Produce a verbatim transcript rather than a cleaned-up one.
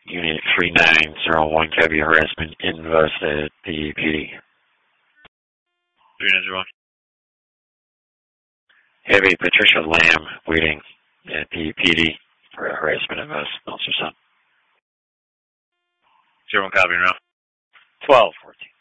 Unit three nine zero one, Cabbie harassment invested at the P D. three nine zero one. Heavy Patricia Lamb waiting at the P D for harassment of us, Officer Son. zero one, copy, now. twelve fourteen.